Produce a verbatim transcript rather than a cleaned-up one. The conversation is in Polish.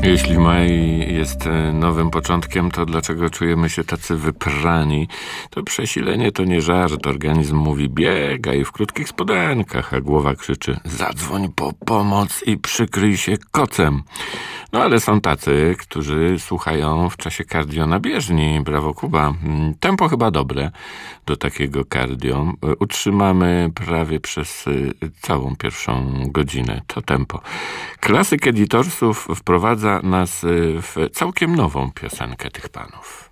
Jeśli maj jest e, nowym początkiem, to dlaczego czujemy się tacy wyprani? To przesilenie to nie żart. Organizm mówi biegaj w krótkich spodenkach, a głowa krzyczy zadzwoń po pomoc i przykryj się kocem. No ale są tacy, którzy słuchają w czasie cardio na bieżni. Brawo Kuba. Tempo chyba dobre do takiego cardio. Utrzymamy prawie przez y, całą pierwszą godzinę. To tempo. Klasyk Editorsów wprowadza nas y, w całkiem nową piosenkę tych panów.